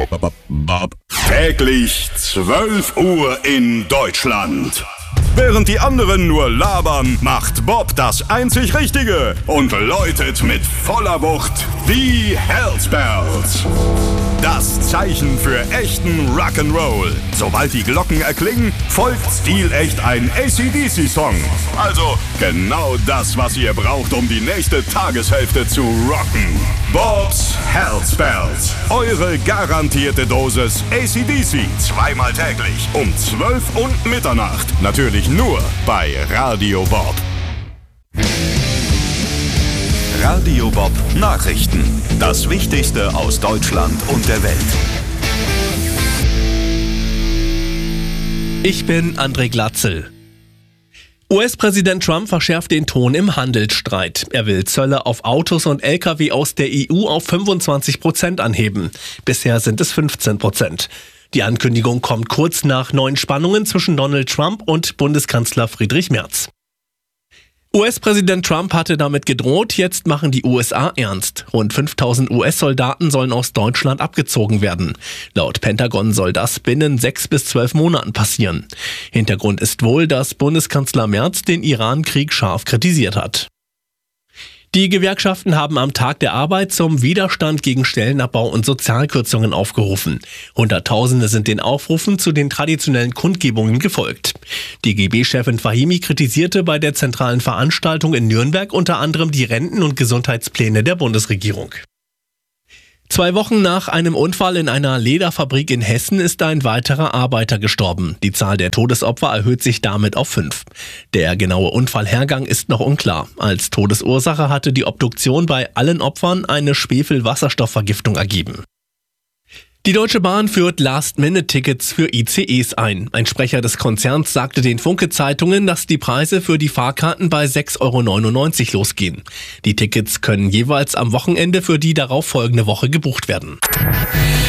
Bob. Täglich 12 Uhr in Deutschland. Während die anderen nur labern, macht Bob das einzig Richtige und läutet mit voller Wucht die Hells Bells. Das Zeichen für echten Rock'n'Roll. Sobald die Glocken erklingen, folgt stilecht ein AC/DC-Song. Also genau das, was ihr braucht, um die nächste Tageshälfte zu rocken. Bob's Hells Bells. Eure garantierte Dosis AC/DC. Zweimal täglich um 12 und Mitternacht. Natürlich nur bei Radio Bob. Radio Bob Nachrichten. Das Wichtigste aus Deutschland und der Welt. Ich bin André Glatzel. US-Präsident Trump verschärft den Ton im Handelsstreit. Er will Zölle auf Autos und Lkw aus der EU auf 25% anheben. Bisher sind es 15%. Die Ankündigung kommt kurz nach neuen Spannungen zwischen Donald Trump und Bundeskanzler Friedrich Merz. US-Präsident Trump hatte damit gedroht, jetzt machen die USA ernst. Rund 5000 US-Soldaten sollen aus Deutschland abgezogen werden. Laut Pentagon soll das binnen 6 bis 12 Monaten passieren. Hintergrund ist wohl, dass Bundeskanzler Merz den Iran-Krieg scharf kritisiert hat. Die Gewerkschaften haben am Tag der Arbeit zum Widerstand gegen Stellenabbau und Sozialkürzungen aufgerufen. Hunderttausende sind den Aufrufen zu den traditionellen Kundgebungen gefolgt. DGB-Chefin Fahimi kritisierte bei der zentralen Veranstaltung in Nürnberg unter anderem die Renten- und Gesundheitspläne der Bundesregierung. 2 Wochen nach einem Unfall in einer Lederfabrik in Hessen ist ein weiterer Arbeiter gestorben. Die Zahl der Todesopfer erhöht sich damit auf 5. Der genaue Unfallhergang ist noch unklar. Als Todesursache hatte die Obduktion bei allen Opfern eine Schwefel-Wasserstoffvergiftung ergeben. Die Deutsche Bahn führt Last-Minute-Tickets für ICEs ein. Ein Sprecher des Konzerns sagte den Funke-Zeitungen, dass die Preise für die Fahrkarten bei 6,99 € losgehen. Die Tickets können jeweils am Wochenende für die darauffolgende Woche gebucht werden.